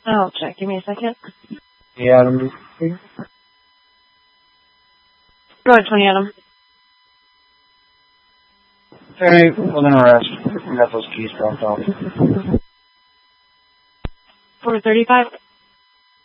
I'll check. Give me a second. Yeah, Adam. Go ahead, 20 Adam. Okay, we're gonna rest. We got those keys dropped off. 435.